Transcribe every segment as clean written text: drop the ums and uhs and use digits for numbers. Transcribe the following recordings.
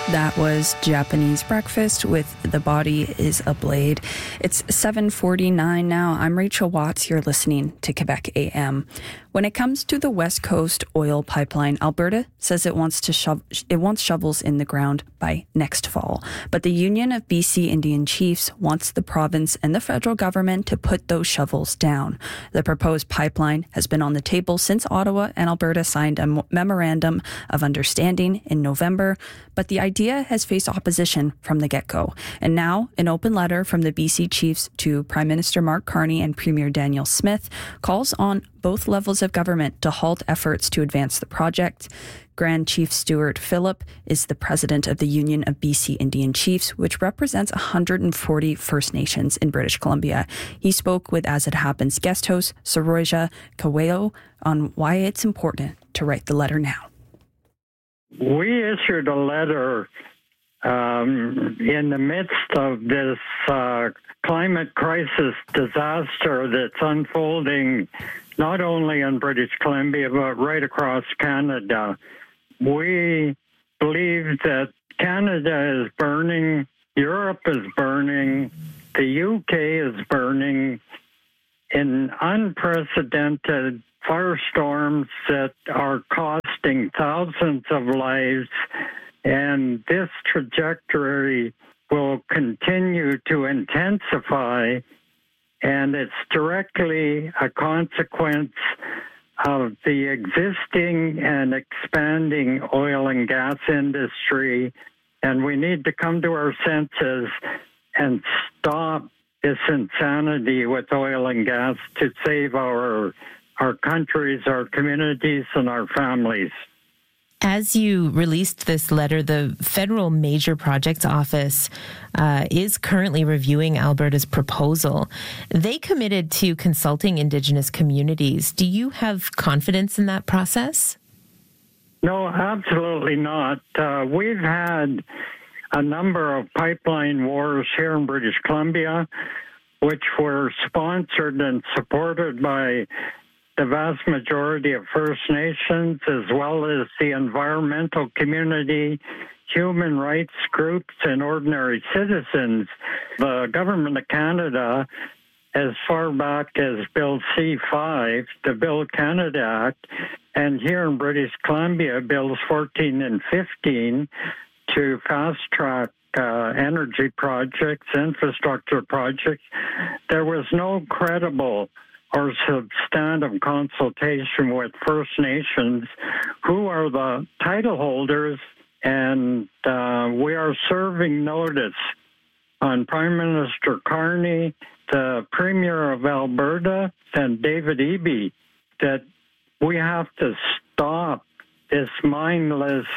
That was Japanese Breakfast with The Body is a Blade. It's 7:49 now. I'm Rachel Watts. You're listening to Quebec AM. When it comes to the West Coast oil pipeline, Alberta says it wants shovels in the ground by next fall. But the Union of BC Indian Chiefs wants the province and the federal government to put those shovels down. The proposed pipeline has been on the table since Ottawa and Alberta signed a memorandum of understanding in November, but the idea has faced opposition from the get-go. And now, an open letter from the BC Chiefs to Prime Minister Mark Carney and Premier Daniel Smith calls on both levels of government to halt efforts to advance the project. Grand Chief Stuart Phillip is the president of the Union of BC Indian Chiefs, which represents 140 First Nations in British Columbia. He spoke with As It Happens guest host Saroja Kaweo on why it's important to write the letter now. We issued a letter in the midst of this climate crisis disaster that's unfolding not only in British Columbia, but right across Canada. We believe that Canada is burning, Europe is burning, the UK is burning in unprecedented firestorms that are costing thousands of lives, and this trajectory will continue to intensify, and it's directly a consequence of the existing and expanding oil and gas industry, and we need to come to our senses and stop this insanity with oil and gas to save our countries, our communities, and our families. As you released this letter, the Federal Major Projects Office is currently reviewing Alberta's proposal. They committed to consulting Indigenous communities. Do you have confidence in that process? No, absolutely not. We've had a number of pipeline wars here in British Columbia, which were sponsored and supported by the vast majority of First Nations, as well as the environmental community, human rights groups, and ordinary citizens. The Government of Canada, as far back as Bill C-5, the Build Canada Act, and here in British Columbia, Bills 14 and 15, to fast-track energy projects, infrastructure projects, there was no credible or substantive consultation with First Nations, who are the title holders, and we are serving notice on Prime Minister Carney, the Premier of Alberta, and David Eby, that we have to stop this mindless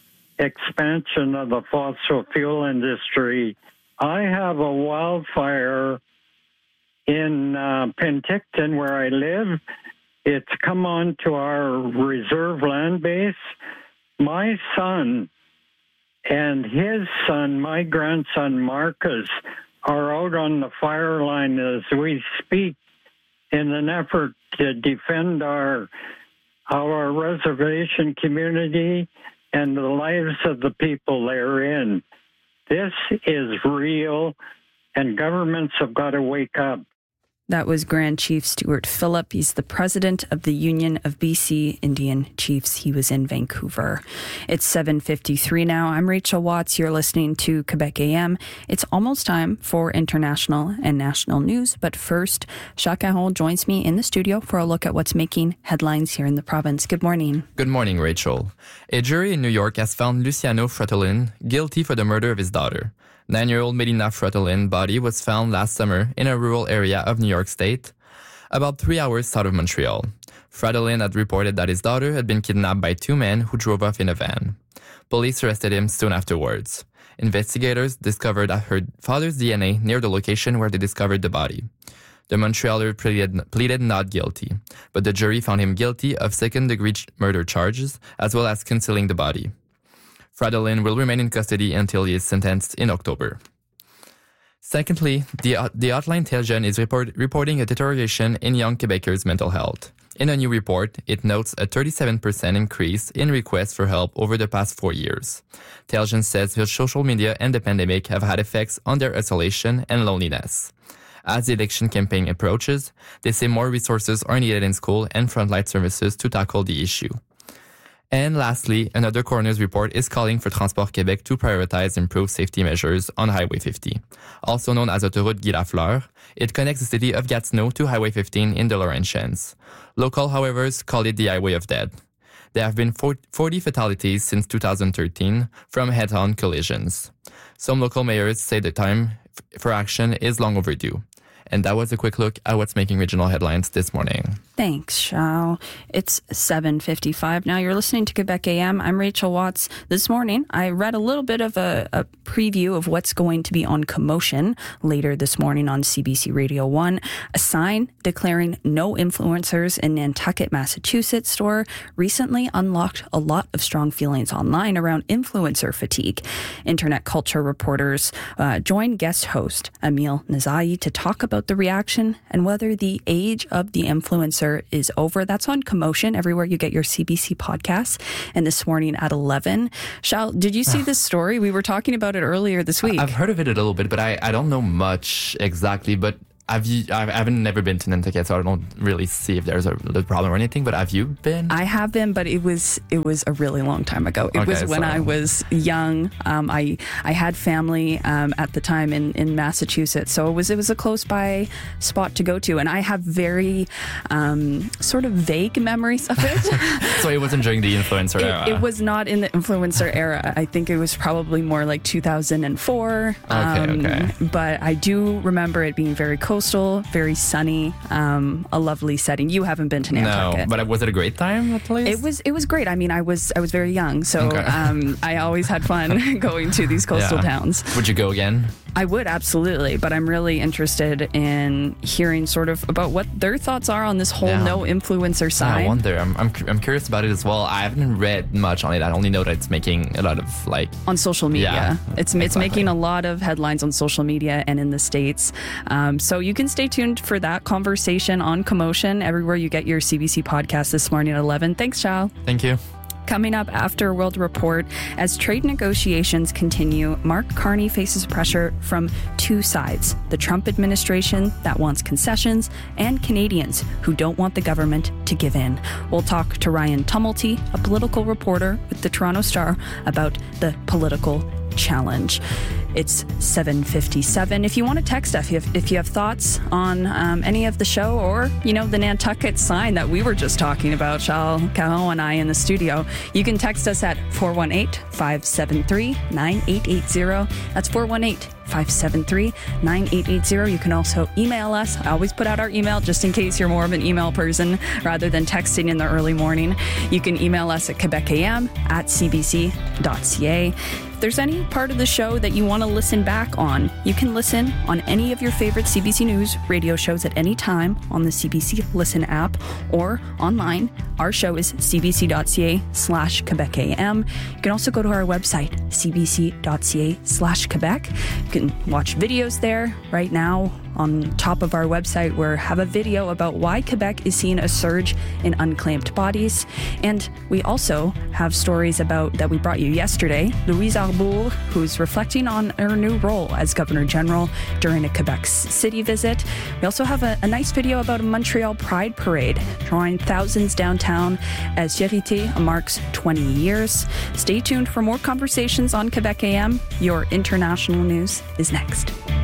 expansion of the fossil fuel industry. I have a wildfire in Penticton, where I live. It's come on to our reserve land base. My son and his son, my grandson Marcus, are out on the fire line as we speak in an effort to defend our reservation community and the lives of the people therein. This is real, and governments have got to wake up. That was Grand Chief Stuart Phillip. He's the president of the Union of BC Indian Chiefs. He was in Vancouver. It's 7:53 now. I'm Rachel Watts. You're listening to Quebec AM. It's almost time for international and national news. But first, Jacques Caron joins me in the studio for a look at what's making headlines here in the province. Good morning. Good morning, Rachel. A jury in New York has found Luciano Fratolin guilty for the murder of his daughter. 9-year-old Melina Fratolin body was found last summer in a rural area of New York State, about 3 hours south of Montreal. Fratolin had reported that his daughter had been kidnapped by two men who drove off in a van. Police arrested him soon afterwards. Investigators discovered her father's DNA near the location where they discovered the body. The Montrealer pleaded not guilty, but the jury found him guilty of second-degree murder charges, as well as concealing the body. Fratolin will remain in custody until he is sentenced in October. Secondly, the hotline Tel Jeune is reporting a deterioration in young Quebecers' mental health. In a new report, it notes a 37% increase in requests for help over the past 4 years. Telgen says that social media and the pandemic have had effects on their isolation and loneliness. As the election campaign approaches, they say more resources are needed in school and frontline services to tackle the issue. And lastly, another coroner's report is calling for Transport Québec to prioritize improved safety measures on Highway 50. Also known as Autoroute Guy Lafleur, it connects the city of Gatineau to Highway 15 in the Laurentians. Local, however, call it the Highway of Death. There have been 40 fatalities since 2013 from head-on collisions. Some local mayors say the time for action is long overdue. And that was a quick look at what's making regional headlines this morning. Thanks, Shao. It's 7:55 now. You're listening to Quebec AM. I'm Rachel Watts. This morning, I read a little bit of a preview of what's going to be on Commotion later this morning on CBC Radio 1. A sign declaring no influencers in Nantucket, Massachusetts store recently unlocked a lot of strong feelings online around influencer fatigue. Internet culture reporters joined guest host Emil Nazai to talk about the reaction and whether the age of the influencer is over. That's on Commotion, everywhere you get your CBC podcasts. And this morning at 11. Shal, did you see this story? We were talking about it earlier this week. I've heard of it a little bit, but I don't know much exactly. But I haven't never been to Nantucket, so I don't really see if there's a problem or anything. But have you been? I have been, but it was a really long time ago. It was when I was young. I had family at the time in Massachusetts, so it was a close by spot to go to, and I have very sort of vague memories of it. So it wasn't during the influencer era. It was not in the influencer era. I think it was probably more like 2004. Okay. But I do remember it being very coastal, very sunny, a lovely setting. You haven't been to Nantucket. No, but was it a great time at least? It was great. I mean, I was very young, so I always had fun going to these coastal towns. Would you go again? I would, absolutely, but I'm really interested in hearing sort of about what their thoughts are on this whole no influencer sign. I wonder. I'm curious about it as well. I haven't read much on it. I only know that it's making a lot of on social media. Yeah, it's making a lot of headlines on social media and in the States. So you can stay tuned for that conversation on Commotion everywhere you get your CBC podcast this morning at 11. Thanks, Shal. Thank you. Coming up after World Report, as trade negotiations continue, Mark Carney faces pressure from two sides: the Trump administration that wants concessions and Canadians who don't want the government to give in. We'll talk to Ryan Tumulty, a political reporter with the Toronto Star, about the political challenge. It's 7:57. If you want to text us, if you have thoughts on any of the show or, the Nantucket sign that we were just talking about, Charles Caron and I in the studio, you can text us at 418-573-9880. That's 418-573-9880. You can also email us. I always put out our email just in case you're more of an email person rather than texting in the early morning. You can email us at quebecam@cbc.ca. If there's any part of the show that you want to listen back on, you can listen on any of your favorite CBC News radio shows at any time on the CBC Listen app or online. Our show is cbc.ca/QuebecAM. You can also go to our website, cbc.ca/Quebec. You can watch videos there right now. On top of our website, we have a video about why Quebec is seeing a surge in unclaimed bodies. And we also have stories that we brought you yesterday. Louise Arbour, who's reflecting on her new role as Governor General during a Quebec City visit. We also have a nice video about a Montreal Pride Parade, drawing thousands downtown as Vérité marks 20 years. Stay tuned for more conversations on Quebec AM. Your international news is next.